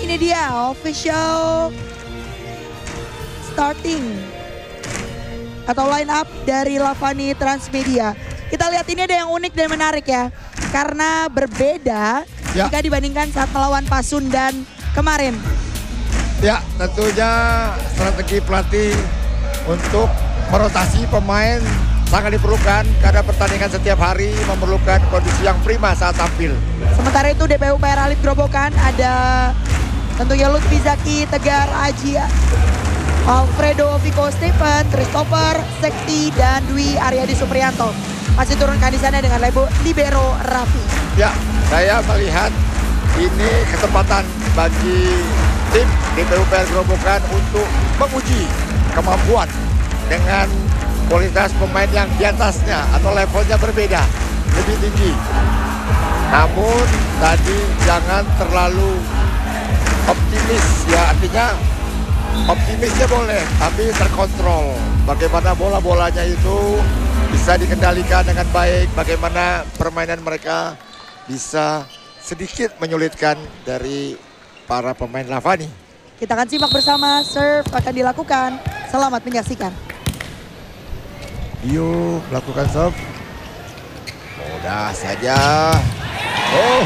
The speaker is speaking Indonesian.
ini dia official starting atau line up dari Lavani Transmedia. Kita lihat ini ada yang unik dan menarik ya. Karena berbeda jika dibandingkan saat melawan Pasundan kemarin. Ya, tentunya strategi pelatih untuk merotasi pemain sangat diperlukan karena pertandingan setiap hari memerlukan kondisi yang prima saat tampil. Sementara itu DPU PR Alit Grobogan ada tentunya Lutfi Zaki, Tegar Aji, Alfredo Vico Stephen, Christopher Sekti, dan Dwi Aryadi Supriyanto. Masih turunkan di sana dengan libero Raffi. Ya, saya melihat ini kesempatan bagi tim DPU PR Grobogan untuk menguji kemampuan dengan kualitas pemain yang di atasnya atau levelnya berbeda, lebih tinggi. Namun tadi jangan terlalu optimis ya, artinya optimisnya boleh tapi terkontrol. Bagaimana bola-bolanya itu bisa dikendalikan dengan baik, bagaimana permainan mereka bisa sedikit menyulitkan dari para pemain Lavani. Kita akan simak bersama, serve akan dilakukan. Selamat menyaksikan. Dio melakukan serve. Mudah saja. Oh,